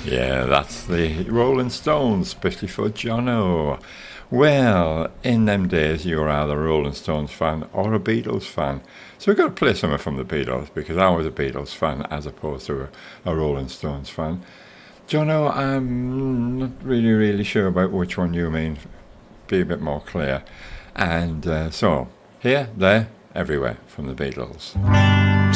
Yeah, that's the Rolling Stones, especially for Jono. Well, in them days, you were either a Rolling Stones fan or a Beatles fan. So we've got to play something from the Beatles because I was a Beatles fan as opposed to a Rolling Stones fan. Jono, I'm not really sure about which one you mean. Be a bit more clear. And so, here, there, everywhere from the Beatles.